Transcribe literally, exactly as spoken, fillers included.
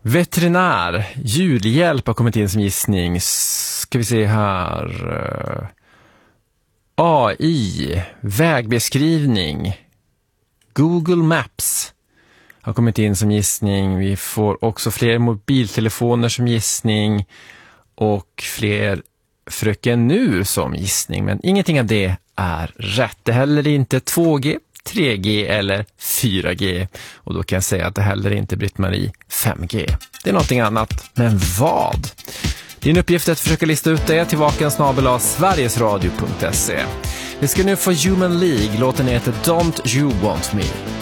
Veterinär, djurhjälp har kommit in som gissning. Ska vi se här. A I, vägbeskrivning. Google Maps har kommit in som gissning. Vi får också fler mobiltelefoner som gissning. Och fler Fröken Nur som gissning. Men ingenting av det är rätt. Det heller inte två G, tre G eller fyra G. Och då kan jag säga att det heller inte Britt-Marie fem G. Det är någonting annat. Men vad? Din uppgift är att försöka lista ut det till vaken snabel-a sverigesradio punkt se. Vi ska nu få Human League. Låten heter Don't You Want Me.